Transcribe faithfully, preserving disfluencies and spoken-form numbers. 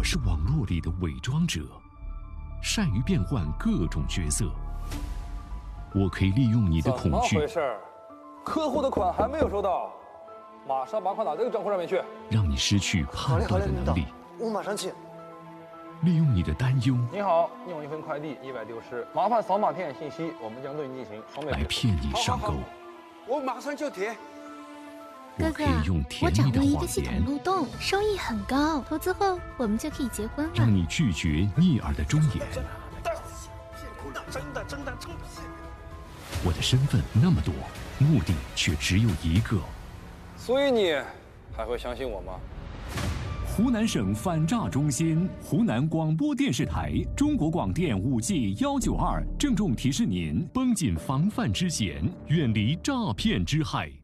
我是网络里的伪装者，善于变换各种角色。我可以利用你的恐惧。 怎么回事？客户的款还没有收到，马上把款打这个账户上面去， 让你失去判断的能力。 我马上去。 利用你的担忧。 你好，你有一份快递一百丢失，麻烦扫码填写信息，我们将对你进行双倍来骗你上钩。 我马上就填。 我可以用甜我掌蜜的握一个系谎言统漏洞，收益很高，投资后我们就可以结婚了。 让你拒绝逆耳的忠言。 真的真的真的。 我的身份那么多，目的却只有一个。 所以你还会相信我吗？ 湖南省反诈中心、湖南广播电视台、中国广电五 G 幺九二郑重提示您：绷紧防范之弦，远离诈骗之害。